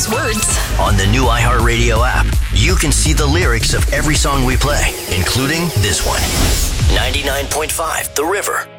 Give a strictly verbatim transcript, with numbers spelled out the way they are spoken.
those words. On the new iHeartRadio app, you can see the lyrics of every song we play, including this one. ninety-nine point five The River.